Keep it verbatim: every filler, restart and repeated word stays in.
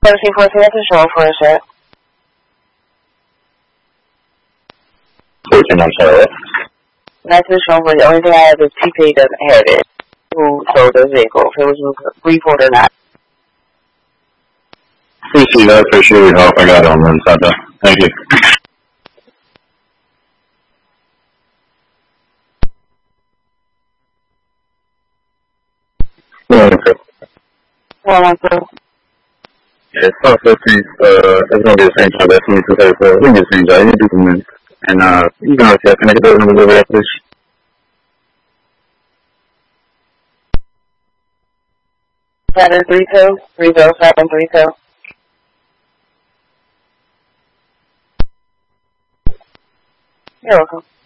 seventeen fourteen, that's a show for a shot. fourteen, I'm sorry. That's a show for the only thing I have is T P doesn't have it. Who sold the vehicle, if it was report or not. Appreciate that. Appreciate your help. I got it on the inside there. Thank you. Yeah, okay. One one two. Yeah, it's five fifteen. Uh, it's gonna be the same time. That's twenty-two thirty-four. We can get the same time. You can do some minutes. And, uh, you can always connect those numbers over there, please. Seven three two three zero seven three two. You're welcome.